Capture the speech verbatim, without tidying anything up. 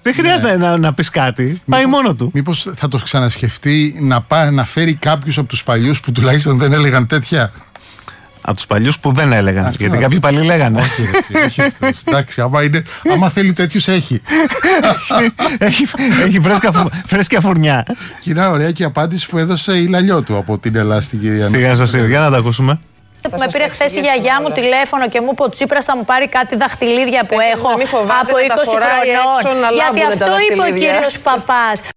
Δεν χρειάζεται ναι. να, να πει κάτι. Μήπως, πάει μόνο του. Μήπως θα το ξανασκεφτεί να, πά, να φέρει κάποιους από τους παλιούς που τουλάχιστον δεν έλεγαν τέτοια. Από τους παλιούς που δεν έλεγαν. Αυτό, γιατί αυτό. κάποιοι παλιοί λέγανε. Όχι, όχι, όχι αυτός. Εντάξει, άμα, είναι, άμα θέλει τέτοιους έχει. έχει έχει φρέσκα, φρέσκια φουρνιά. Και είναι ωραία και η απάντηση που έδωσε η Λαλιώτου από την Ελλάστικη Αναστασία. Στη Γαζασίου. Για να τα ακούσουμε. Που με πήρε χθες η γιαγιά μου τηλέφωνο και μου είπε ο Τσίπρας θα μου πάρει κάτι δαχτυλίδια που Εσείς έχω να μην φοβάται από να τα είκοσι φοράει χρονών. έξω, να Γιατί λάμπουνε αυτό τα είπε ο δαχτυλίδια. κύριος Παπάς.